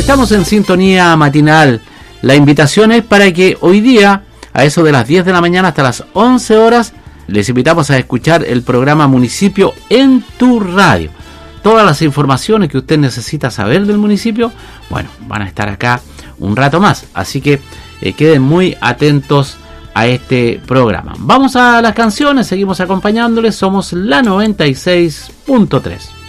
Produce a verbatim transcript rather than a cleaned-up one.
estamos en sintonía matinal. La invitación es para que hoy día, a eso de las diez de la mañana hasta las once horas, les invitamos a escuchar el programa Municipio en tu Radio. Todas las informaciones que usted necesita saber del municipio, bueno, van a estar acá un rato más. Así que eh, queden muy atentos a este programa. Vamos a las canciones, seguimos acompañándoles. Somos la noventa y seis punto tres.